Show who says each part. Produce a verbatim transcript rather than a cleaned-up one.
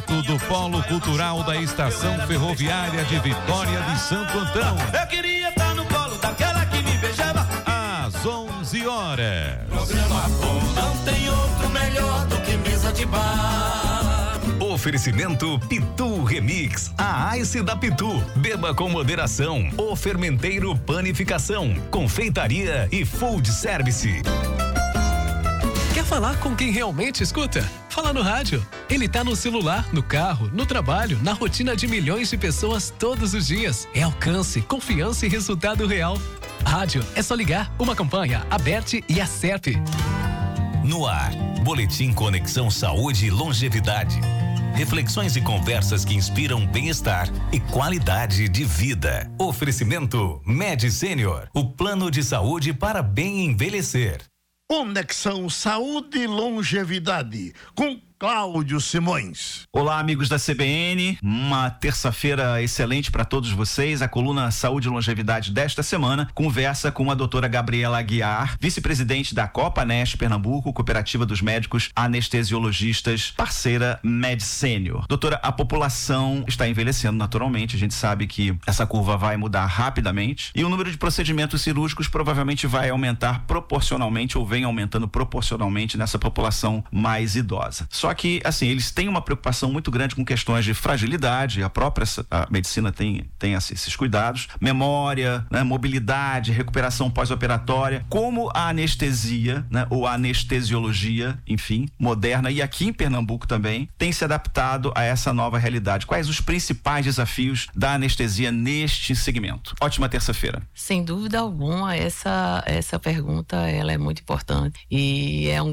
Speaker 1: oferecimento do Polo Cultural da Estação Ferroviária de Vitória de Santo Antão.
Speaker 2: Eu queria estar no colo daquela que me beijava.
Speaker 1: Às onze horas.
Speaker 2: Programa bom, não tem outro melhor do que mesa de bar.
Speaker 3: Oferecimento Pitu Remix, a Ice da Pitu. Beba com moderação. O Fermenteiro Panificação, Confeitaria e Food Service.
Speaker 4: Quer falar com quem realmente escuta? Fala no rádio. Ele tá no celular, no carro, no trabalho, na rotina de milhões de pessoas todos os dias. É alcance, confiança e resultado real. Rádio, é só ligar. Uma campanha, Aberte e Acerpe.
Speaker 3: No ar, Boletim Conexão Saúde e Longevidade. Reflexões e conversas que inspiram bem-estar e qualidade de vida. Oferecimento Med Senior, o plano de saúde para bem envelhecer.
Speaker 5: Conexão Saúde e Longevidade, com Cláudio Simões.
Speaker 6: Olá, amigos da C B N, uma terça-feira excelente para todos vocês. A coluna Saúde e Longevidade desta semana conversa com a doutora Gabriela Aguiar, vice-presidente da Copanest Pernambuco, Cooperativa dos Médicos Anestesiologistas, parceira Med Senior. Doutora, a população está envelhecendo naturalmente, a gente sabe que essa curva vai mudar rapidamente e o número de procedimentos cirúrgicos provavelmente vai aumentar proporcionalmente ou vem aumentando proporcionalmente nessa população mais idosa. Só Só que, assim, eles têm uma preocupação muito grande com questões de fragilidade, a própria a medicina tem, tem esses cuidados, memória, né, mobilidade, recuperação pós-operatória, como a anestesia, né, ou a anestesiologia, enfim, moderna, e aqui em Pernambuco também, tem se adaptado a essa nova realidade. Quais os principais desafios da anestesia neste segmento? Ótima terça-feira.
Speaker 7: Sem dúvida alguma, essa, essa pergunta ela é muito importante e é um